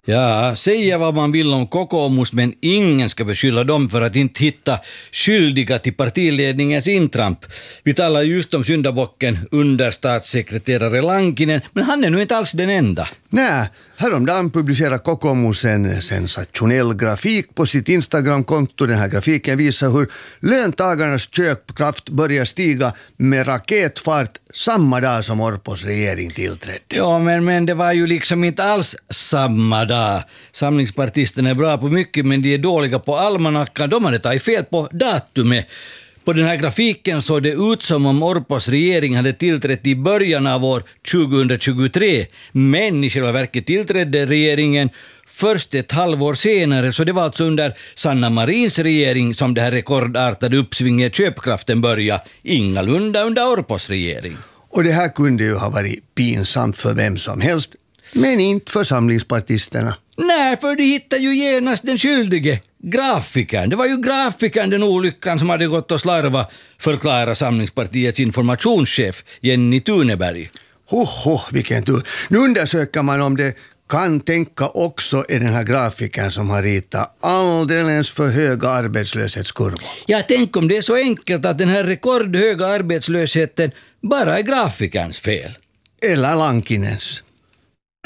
Ja, säga vad man vill om kokoomus, men ingen ska beskylla dem för att inte hitta skyldiga till partiledningens intramp. Vi talar just om syndabocken understatssekreterare Lankinen, men han är nu inte alls den enda. Nej, häromdagen publicerade kokoomus en sensationell grafik på sitt Instagram-konto. Den här grafiken visar hur löntagarnas köpkraft börjar stiga med raketfart samma dag som Orpos regering tillträdde. Ja, men det var ju liksom inte alls samma dag. Samlingspartisterna är bra på mycket, men de är dåliga på almanackan. De hade tagit fel på datumet. På den här grafiken såg det ut som om Orpos regering hade tillträtt i början av år 2023. Men i själva verket tillträdde regeringen först ett halvår senare, så det var alltså under Sanna Marins regering som det här rekordartade uppsvinget köpkraften började, ingalunda under Orpos regering. Och det här kunde ju ha varit pinsamt för vem som helst, men inte för samlingspartisterna. Nej, för de hittade ju genast den skyldige, grafikern. Det var ju grafikern, den olyckan, som hade gått och slarva, förklara Samlingspartiets informationschef Jenny Tuneberg. Vilken tur. Nu undersöker man om det kan tänka också är den här grafikern som har ritat alldeles för höga arbetslöshetskurvor. Ja, tänk om det är så enkelt att den här rekordhöga arbetslösheten bara är grafikerns fel. Eller Lankinens.